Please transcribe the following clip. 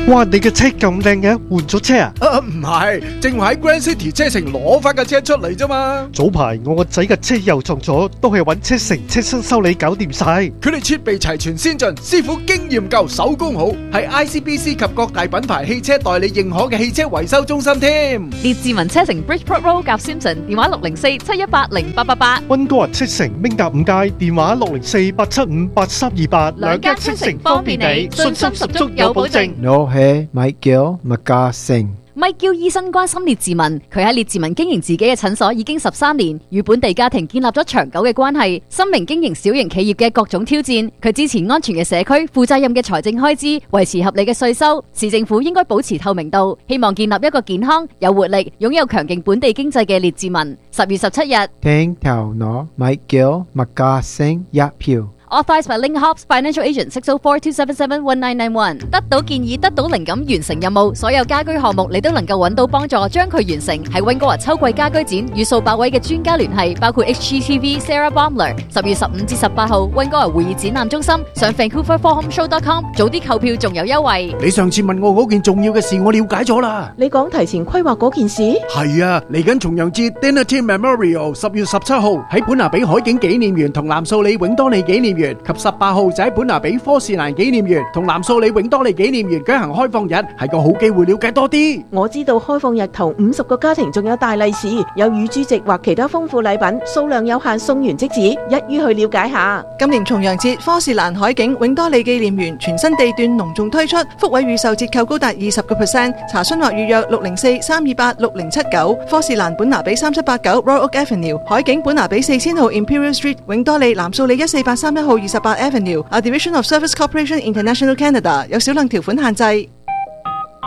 哇，你嘅車咁靚嘅，換咗車啊？ 唔係，正話喺 Grand City 車城攞翻架車出嚟啫嘛。 早排我個仔嘅車又撞咗，都係揾車城車身修理搞掂晒。 佢哋設備齊全先進，師傅經驗夠，手工好，係 ICBC 及各大品牌汽車代理認可嘅汽車維修中心添。 列治文車城 Bridgeport Road 夾 Simpson， 電話604-718-0888。 溫哥華車城明達5街，電話604-875-8328。 兩間車城方便你，信心十足有保證。 我係米叫麥家成。 咪叫醫生關心列治文，佢喺列治文經營自己嘅診所已經13年，與本地家庭建立咗長久嘅關係。深明經營小型企業嘅各種挑戰，佢支持安全嘅社區、負責任嘅財政開支、維持合理嘅稅收。市政府應該保持透明度，希望建立一個健康、有活力、擁有強勁本地經濟嘅列治文。10月17日， 聽頭攞米叫麥家成一票。 Authorized by Link Hobbs Financial Agent 604-277-1991。得到建議，得到靈感，完成任務。所有家居項目你都能夠揾到幫助，將佢完成。喺溫哥華秋季家居展與數百位嘅專家聯繫，包括 HGTV Sarah Baumler。10月15至18號，溫哥華會議展覽中心，上 VancouverForHomeShow.com 早啲購票仲有優惠。 你上次問我嗰件重要嘅事，我了解咗啦。 你講提前規劃嗰件事？ 係啊，嚟緊重陽節 Dinner Team Memorial 10月17號喺本拿比海景紀念園同藍素里永多利紀念園，及18號就喺本拿比科士蘭紀念園同藍素里永多利紀念園舉行開放日，係個好機會了解多啲。 我知道開放日頭50個家庭仲有大利是，有乳豬席或其他豐富禮品，數量有限，送完即止，一於去了解下。 今年重陽節，科士蘭海景永多利紀念園全新地段隆重推出，福位預售折扣高達20%，查詢或預約604-328-6079。科士蘭本拿比3789 Royal Oak Avenue， 海景本拿比4000號 Imperial Street， 永多利藍素里14831號28 Avenue， A Division of Service Corporation International Canada， 有少量條款限制。